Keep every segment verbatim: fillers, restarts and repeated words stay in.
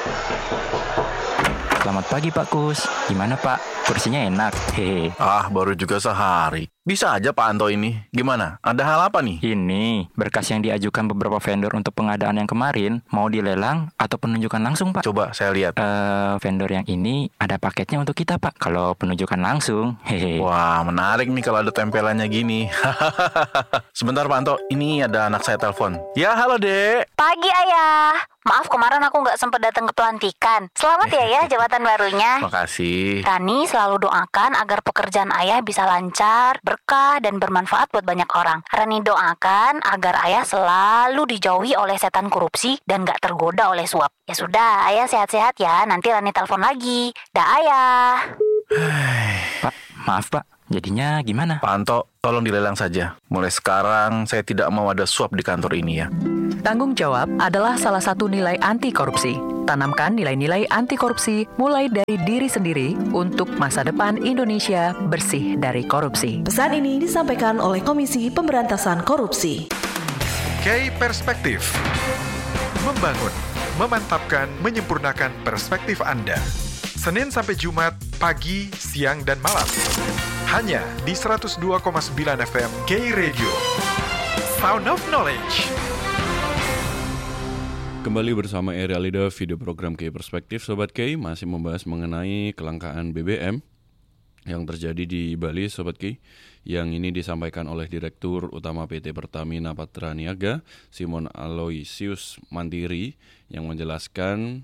Selamat pagi Pak Kus. Gimana Pak? Kursinya enak. Hehe. Ah, baru juga sehari. Bisa aja Pak Anto ini. Gimana? Ada hal apa nih? Ini berkas yang diajukan beberapa vendor untuk pengadaan yang kemarin mau dilelang atau penunjukan langsung Pak? Coba saya lihat. Eh, vendor yang ini ada paketnya untuk kita Pak. Kalau penunjukan langsung, hehe. Wah, menarik nih kalau ada tempelannya gini. Sebentar Pak Anto, ini ada anak saya telepon. Ya, halo Dek. Pagi Ayah. Maaf kemarin aku nggak sempat datang ke pelantikan. Selamat ya ya jabatan barunya. Makasih. Rani selalu doakan agar pekerjaan Ayah bisa lancar, berkah, dan bermanfaat buat banyak orang. Rani doakan agar Ayah selalu dijauhi oleh setan korupsi dan nggak tergoda oleh suap. Ya sudah, Ayah sehat-sehat ya. Nanti Rani telepon lagi. Dah Ayah. Pak, maaf Pak. Jadinya gimana? Pak Anto, tolong dilelang saja. Mulai sekarang saya tidak mau ada suap di kantor ini ya. Tanggung jawab adalah salah satu nilai anti korupsi. Tanamkan nilai-nilai anti korupsi mulai dari diri sendiri untuk masa depan Indonesia bersih dari korupsi. Pesan ini disampaikan oleh Komisi Pemberantasan Korupsi. K Perspektif. Membangun, memantapkan, menyempurnakan perspektif Anda. Senin sampai Jumat, pagi, siang, dan malam. Hanya di seratus dua koma sembilan F M K Radio. Sound of Knowledge. Kembali bersama Eri Alida, video program K Perspektif. Sobat K masih membahas mengenai kelangkaan B B M yang terjadi di Bali, Sobat K. Yang ini disampaikan oleh Direktur Utama P T Pertamina Patraniaga, Simon Aloysius Mantiri, yang menjelaskan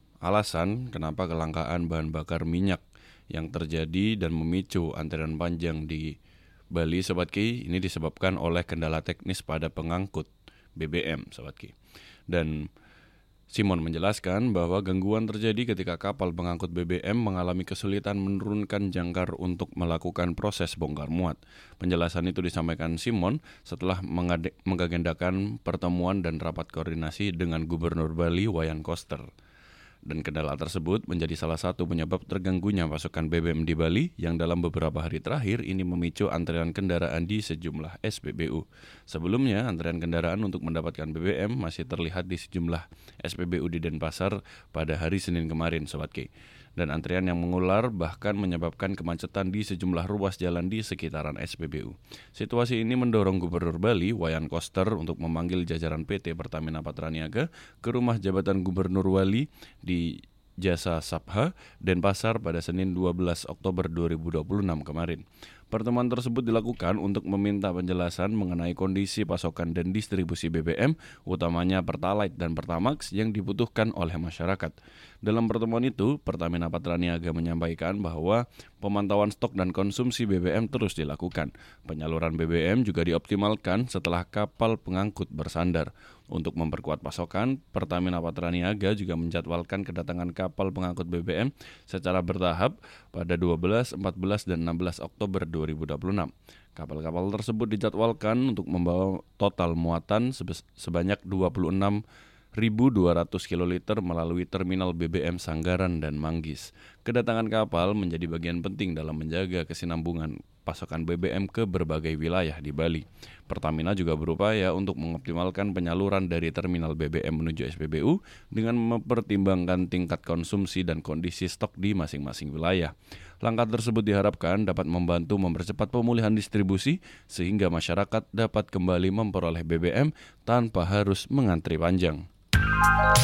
alasan kenapa kelangkaan bahan bakar minyak yang terjadi dan memicu antrian panjang di Bali, Sobat Ki, ini disebabkan oleh kendala teknis pada pengangkut B B M, Sobat Ki. Dan Simon menjelaskan bahwa gangguan terjadi ketika kapal pengangkut B B M mengalami kesulitan menurunkan jangkar untuk melakukan proses bongkar muat. Penjelasan itu disampaikan Simon setelah mengade- mengagendakan pertemuan dan rapat koordinasi dengan Gubernur Bali Wayan Koster. Dan kendala tersebut menjadi salah satu penyebab terganggunya pasokan B B M di Bali yang dalam beberapa hari terakhir ini memicu antrean kendaraan di sejumlah S P B U. Sebelumnya, antrean kendaraan untuk mendapatkan B B M masih terlihat di sejumlah S P B U di Denpasar pada hari Senin kemarin, Sobat K. Dan antrean yang mengular bahkan menyebabkan kemacetan di sejumlah ruas jalan di sekitaran S P B U. Situasi ini mendorong Gubernur Bali, Wayan Koster, untuk memanggil jajaran P T Pertamina Patraniaga ke rumah jabatan Gubernur Bali di Jasa Sabha, Denpasar pada Senin dua belas Oktober dua ribu dua puluh enam kemarin. Pertemuan tersebut dilakukan untuk meminta penjelasan mengenai kondisi pasokan dan distribusi B B M, utamanya Pertalite dan Pertamax yang dibutuhkan oleh masyarakat. Dalam pertemuan itu, Pertamina Patraniaga menyampaikan bahwa pemantauan stok dan konsumsi B B M terus dilakukan. Penyaluran B B M juga dioptimalkan setelah kapal pengangkut bersandar. Untuk memperkuat pasokan, Pertamina Patraniaga juga menjadwalkan kedatangan kapal pengangkut B B M secara bertahap pada dua belas, empat belas, dan enam belas Oktober dua ribu dua puluh enam. Kapal-kapal tersebut dijadwalkan untuk membawa total muatan sebanyak dua puluh enam ribu dua ratus kiloliter melalui terminal B B M Sanggaran dan Manggis. Kedatangan kapal menjadi bagian penting dalam menjaga kesinambungan pasokan B B M ke berbagai wilayah di Bali. Pertamina juga berupaya untuk mengoptimalkan penyaluran dari terminal B B M menuju S P B U dengan mempertimbangkan tingkat konsumsi dan kondisi stok di masing-masing wilayah. Langkah tersebut diharapkan dapat membantu mempercepat pemulihan distribusi sehingga masyarakat dapat kembali memperoleh B B M tanpa harus mengantri panjang.